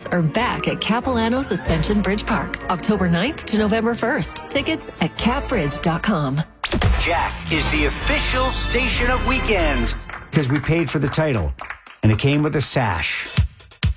are back at Capilano Suspension Bridge Park, October 9th to November 1st. Tickets at capbridge.com. Jack is the official station of weekends. Because we paid for the title, and it came with a sash.